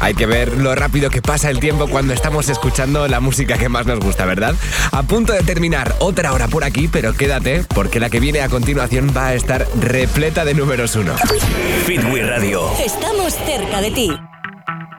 Hay que ver lo rápido que pasa el tiempo cuando estamos escuchando la música que más nos gusta, ¿verdad? A punto de terminar otra hora por aquí, pero quédate, porque la que viene a continuación va a estar repleta de números 1. Hit Wii Radio. Estamos cerca de ti.